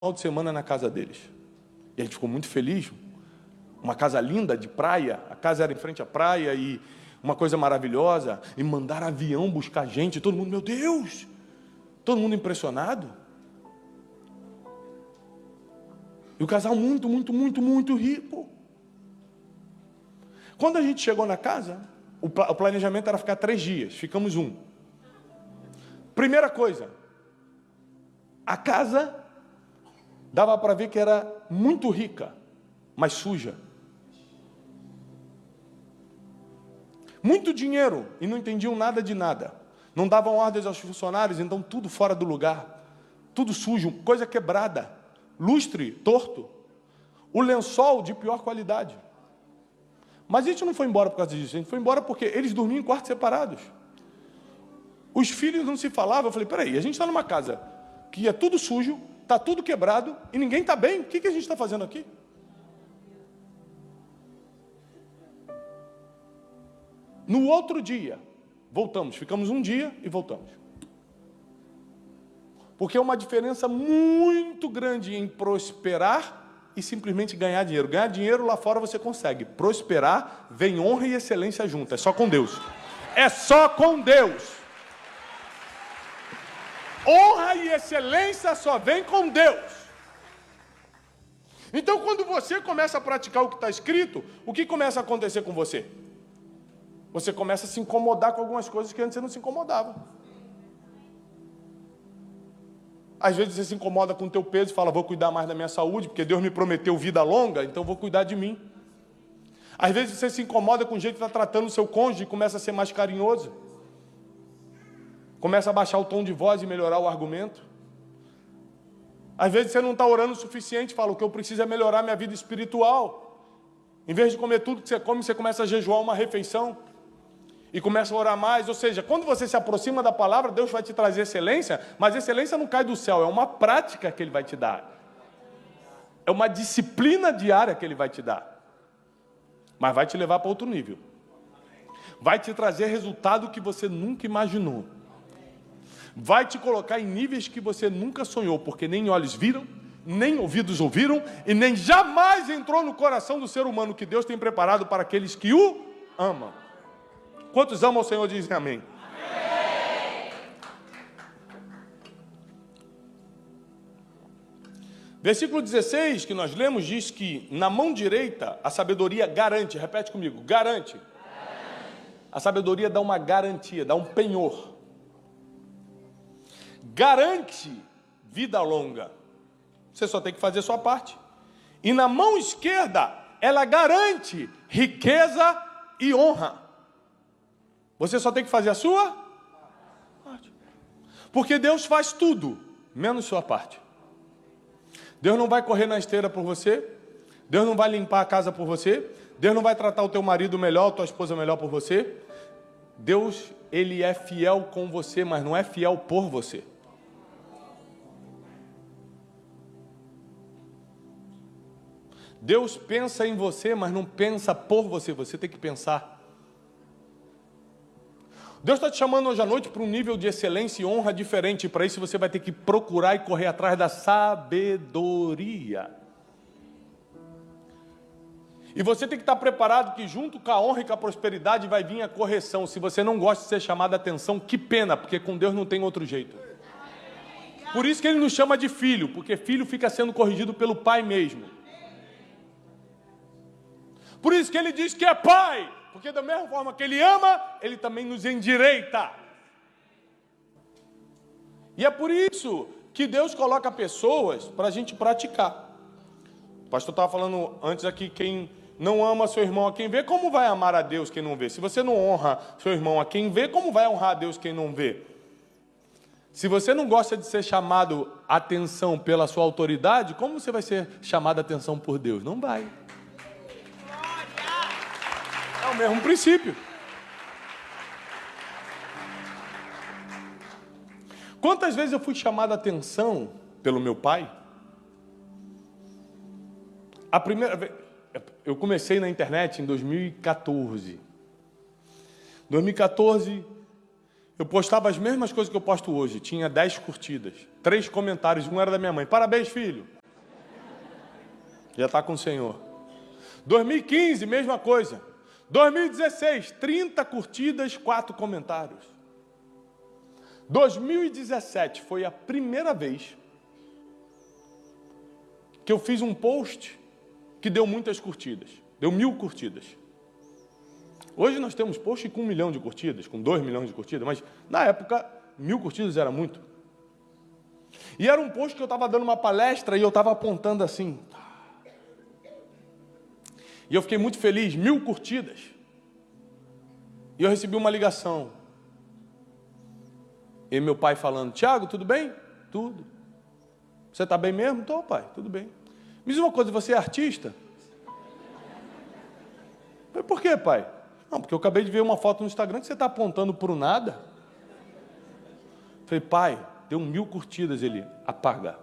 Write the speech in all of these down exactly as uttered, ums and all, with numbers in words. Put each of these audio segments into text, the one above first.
final de semana na casa deles. E a gente ficou muito feliz. Uma casa linda, de praia. A casa era em frente à praia e uma coisa maravilhosa. E mandaram avião buscar gente. Todo mundo, meu Deus! Todo mundo impressionado. E o casal muito, muito, muito, muito rico. Quando a gente chegou na casa, o planejamento era ficar três dias. Ficamos um. Primeira coisa, a casa dava para ver que era muito rica, mas suja. Muito dinheiro e não entendiam nada de nada. Não davam ordens aos funcionários, então tudo fora do lugar. Tudo sujo, coisa quebrada. Lustre torto. O lençol de pior qualidade. Mas a gente não foi embora por causa disso. A gente foi embora porque eles dormiam em quartos separados. Os filhos não se falavam. Eu falei, peraí, a gente está numa casa que é tudo sujo, está tudo quebrado e ninguém está bem. O que, que a gente está fazendo aqui? No outro dia, voltamos. Ficamos um dia e voltamos. Porque é uma diferença muito grande em prosperar e simplesmente ganhar dinheiro. Ganhar dinheiro lá fora você consegue. Prosperar, vem honra e excelência junto. É só com Deus. É só com Deus. Honra e excelência só vem com Deus. Então, quando você começa a praticar o que está escrito, o que começa a acontecer com você? Você começa a se incomodar com algumas coisas que antes você não se incomodava. Às vezes você se incomoda com o teu peso e fala, vou cuidar mais da minha saúde, porque Deus me prometeu vida longa, então vou cuidar de mim. Às vezes você se incomoda com o jeito que está tratando o seu cônjuge e começa a ser mais carinhoso. Começa a baixar o tom de voz e melhorar o argumento. Às vezes você não está orando o suficiente, fala, o que eu preciso é melhorar minha vida espiritual. Em vez de comer tudo que você come, você começa a jejuar uma refeição. E começa a orar mais, ou seja, quando você se aproxima da palavra, Deus vai te trazer excelência, mas excelência não cai do céu, é uma prática que Ele vai te dar. É uma disciplina diária que Ele vai te dar. Mas vai te levar para outro nível. Vai te trazer resultado que você nunca imaginou. Vai te colocar em níveis que você nunca sonhou, porque nem olhos viram, nem ouvidos ouviram, e nem jamais entrou no coração do ser humano que Deus tem preparado para aqueles que o amam. Quantos amam o Senhor dizem amém? Amém. Versículo dezesseis, que nós lemos, diz que na mão direita a sabedoria garante, repete comigo, garante. garante. A sabedoria dá uma garantia, dá um penhor. Garante vida longa. Você só tem que fazer a sua parte. E na mão esquerda, ela garante riqueza e honra. Você só tem que fazer a sua parte. Porque Deus faz tudo, menos sua parte. Deus não vai correr na esteira por você. Deus não vai limpar a casa por você. Deus não vai tratar o teu marido melhor, a tua esposa melhor por você. Deus, Ele é fiel com você, mas não é fiel por você. Deus pensa em você, mas não pensa por você. Você tem que pensar. Deus está te chamando hoje à noite para um nível de excelência e honra diferente. Para isso você vai ter que procurar e correr atrás da sabedoria. E você tem que estar preparado que junto com a honra e com a prosperidade vai vir a correção. Se você não gosta de ser chamado a atenção, que pena, porque com Deus não tem outro jeito. Por isso que Ele nos chama de filho, porque filho fica sendo corrigido pelo pai mesmo. Por isso que Ele diz que é pai. Porque da mesma forma que Ele ama, Ele também nos endireita. E é por isso que Deus coloca pessoas para a gente praticar. O pastor estava falando antes aqui, quem não ama seu irmão a quem vê, como vai amar a Deus quem não vê? Se você não honra seu irmão a quem vê, como vai honrar a Deus quem não vê? Se você não gosta de ser chamado a atenção pela sua autoridade, como você vai ser chamado a atenção por Deus? Não vai. É o mesmo princípio. Quantas vezes eu fui chamado a atenção pelo meu pai? A primeira vez, eu comecei na internet em dois mil e quatorze. dois mil e quatorze, Eu postava as mesmas coisas que eu posto hoje. Tinha dez curtidas, três comentários, um era da minha mãe. Parabéns, filho. Já está com o Senhor. dois mil e quinze, mesma coisa. dois mil e dezesseis, trinta curtidas, quatro comentários. dois mil e dezessete foi a primeira vez que eu fiz um post que deu muitas curtidas. Deu mil curtidas. Hoje nós temos post com um milhão de curtidas, com dois milhões de curtidas, mas na época, mil curtidas era muito. E era um post que eu estava dando uma palestra e eu estava apontando assim. E eu fiquei muito feliz, mil curtidas. E eu recebi uma ligação. E meu pai falando, Tiago, tudo bem? Tudo. Você está bem mesmo? Estou, pai, tudo bem. Me diz uma coisa, você é artista? Eu falei, por quê, pai? Não, porque eu acabei de ver uma foto no Instagram que você está apontando para o nada. Eu falei, pai, deu mil curtidas. Ele, apaga.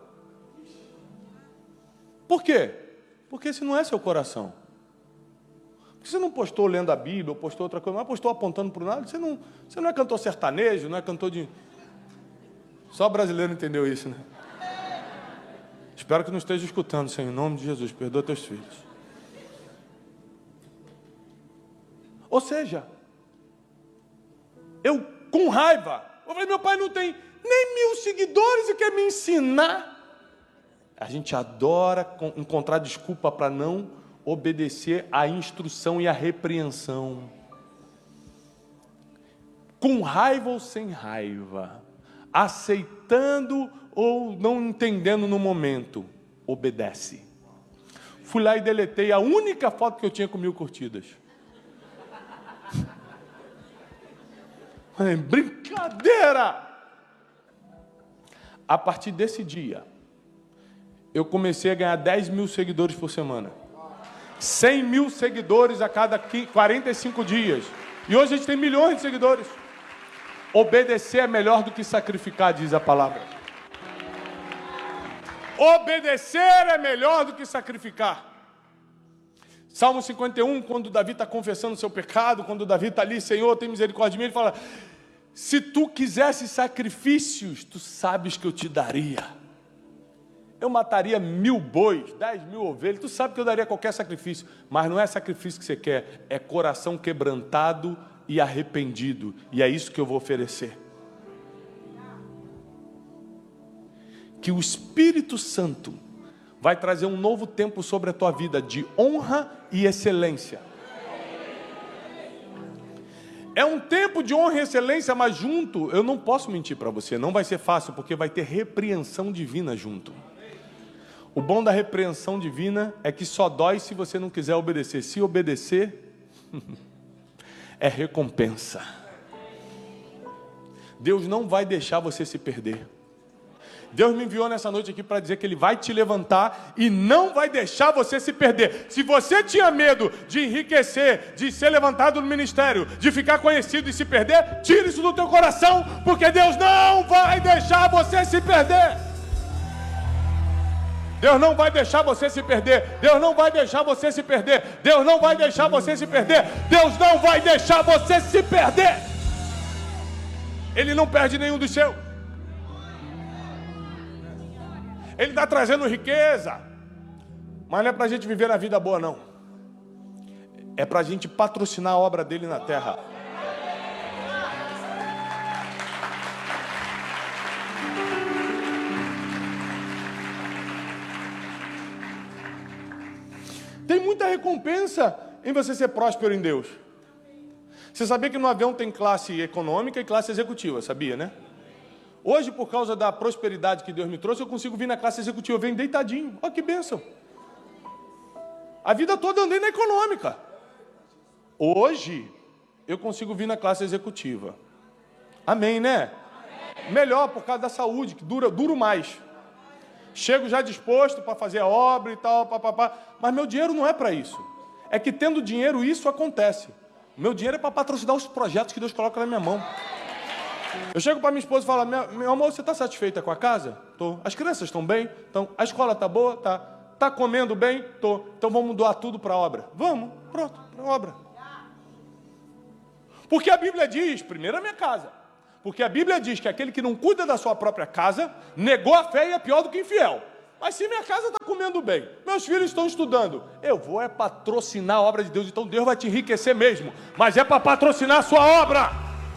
Por quê? Porque esse não é seu coração. Porque você não postou lendo a Bíblia, ou postou outra coisa, mas postou apontando para o nada. Você não, você não é cantor sertanejo, não é cantor de... Só brasileiro entendeu isso, né? Espero que não esteja escutando, Senhor, em nome de Jesus, perdoa teus filhos. Ou seja, eu com raiva, eu falei, meu pai não tem nem mil seguidores e quer me ensinar. A gente adora encontrar desculpa para não obedecer à instrução e à repreensão. Com raiva ou sem raiva, aceitando ou não entendendo no momento, obedece. Fui lá e deletei a única foto que eu tinha com mil curtidas. Brincadeira! A partir desse dia, eu comecei a ganhar dez mil seguidores por semana. cem mil seguidores a cada quarenta e cinco dias. E hoje a gente tem milhões de seguidores. Obedecer é melhor do que sacrificar, diz a palavra. Obedecer é melhor do que sacrificar. Salmo cinquenta e um, quando Davi está confessando o seu pecado, quando Davi está ali, Senhor, tem misericórdia de mim, ele fala, se tu quisesse sacrifícios, tu sabes que eu te daria. Eu mataria mil bois, dez mil ovelhas, tu sabe que eu daria qualquer sacrifício, mas não é sacrifício que você quer, é coração quebrantado e arrependido, e é isso que eu vou oferecer. Que o Espírito Santo vai trazer um novo tempo sobre a tua vida de honra e excelência. É um tempo de honra e excelência, mas junto, eu não posso mentir para você, não vai ser fácil, porque vai ter repreensão divina junto. O bom da repreensão divina é que só dói se você não quiser obedecer. Se obedecer, é recompensa. Deus não vai deixar você se perder. Deus me enviou nessa noite aqui para dizer que Ele vai te levantar e não vai deixar você se perder. Se você tinha medo de enriquecer, de ser levantado no ministério, de ficar conhecido e se perder, tire isso do teu coração, porque Deus não vai deixar você se perder. Deus não vai deixar você se perder. Deus não vai deixar você se perder. Deus não vai deixar você se perder. Deus não vai deixar você se perder. Ele não perde nenhum dos seus. Ele está trazendo riqueza, mas não é para a gente viver a vida boa, não. É para a gente patrocinar a obra dele na terra. Tem muita recompensa em você ser próspero em Deus. Você sabia que no avião tem classe econômica e classe executiva, sabia, né? Hoje, por causa da prosperidade que Deus me trouxe, eu consigo vir na classe executiva, eu venho deitadinho. Olha que bênção. A vida toda eu andei na econômica. Hoje, eu consigo vir na classe executiva. Amém, né? Amém. Melhor por causa da saúde, que dura, duro mais. Chego já disposto para fazer a obra e tal, papapá. Mas meu dinheiro não é para isso. É que tendo dinheiro, isso acontece. Meu dinheiro é para patrocinar os projetos que Deus coloca na minha mão. Eu chego para minha esposa e falo, meu amor, você está satisfeita com a casa? Tô. As crianças estão bem? Então, a escola está boa? Tá. Está comendo bem? Tô. Então vamos doar tudo para a obra. Vamos, pronto, para a obra. Porque a Bíblia diz, primeiro a minha casa, Porque a Bíblia diz que aquele que não cuida da sua própria casa, negou a fé e é pior do que infiel. Mas se minha casa está comendo bem, meus filhos estão estudando, eu vou é patrocinar a obra de Deus. Então Deus vai te enriquecer mesmo, mas é para patrocinar a sua obra.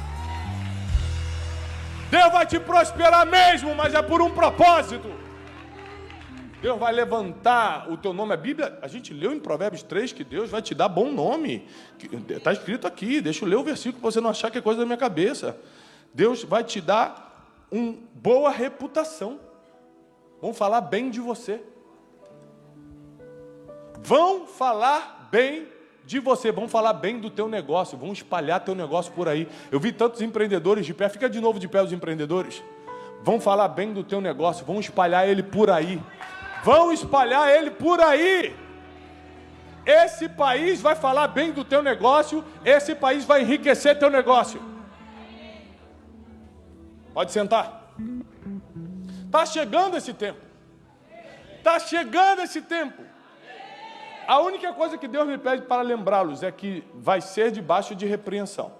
Deus vai te prosperar mesmo, mas é por um propósito. Deus vai levantar o teu nome. A Bíblia, a gente leu em Provérbios três que Deus vai te dar bom nome. Está escrito aqui, deixa eu ler o versículo para você não achar que é coisa da minha cabeça. Deus vai te dar uma boa reputação. Vão falar bem de você. Vão falar bem de você. Vão falar bem do teu negócio. Vão espalhar teu negócio por aí. Eu vi tantos empreendedores de pé. Fica de novo de pé os empreendedores. Vão falar bem do teu negócio. Vão espalhar ele por aí. Vão espalhar ele por aí. Esse país vai falar bem do teu negócio. Esse país vai enriquecer teu negócio. Pode sentar. Está chegando esse tempo. Está chegando esse tempo. A única coisa que Deus me pede para lembrá-los é que vai ser debaixo de repreensão.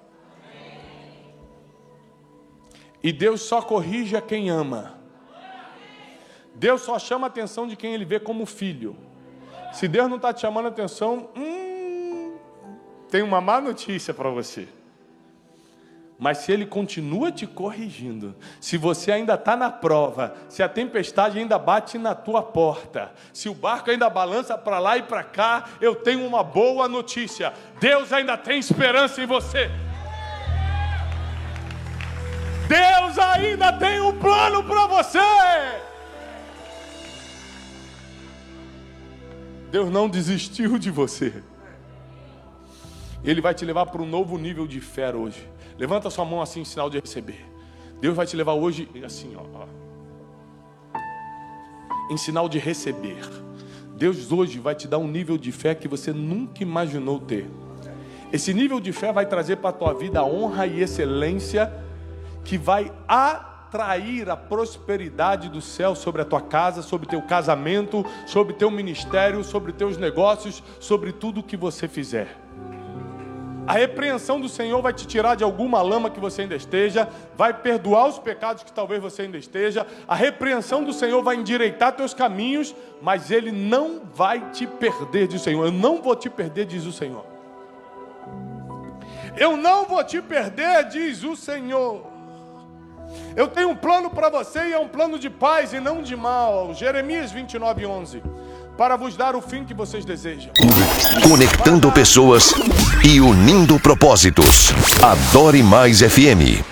E Deus só corrige a quem ama. Deus só chama a atenção de quem Ele vê como filho. Se Deus não está te chamando a atenção, hum, tem uma má notícia para você. Mas se Ele continua te corrigindo, se você ainda está na prova, se a tempestade ainda bate na tua porta, se o barco ainda balança para lá e para cá, eu tenho uma boa notícia. Deus ainda tem esperança em você. Deus ainda tem um plano para você. Deus não desistiu de você. Ele vai te levar para um novo nível de fé hoje. Levanta sua mão assim em sinal de receber. Deus vai te levar hoje assim, ó, ó, em sinal de receber. Deus hoje vai te dar um nível de fé que você nunca imaginou ter. Esse nível de fé vai trazer para a tua vida a honra e excelência que vai atrair a prosperidade do céu sobre a tua casa, sobre teu casamento, sobre teu ministério, sobre teus negócios, sobre tudo que você fizer. A repreensão do Senhor vai te tirar de alguma lama que você ainda esteja, vai perdoar os pecados que talvez você ainda esteja. A repreensão do Senhor vai endireitar teus caminhos, mas Ele não vai te perder, diz o Senhor. Eu não vou te perder, diz o Senhor. Eu não vou te perder, diz o Senhor. Eu tenho um plano para você e é um plano de paz e não de mal. Jeremias vinte e nove, onze. Para vos dar o fim que vocês desejam. Conectando pessoas e unindo propósitos. Adore Mais F M.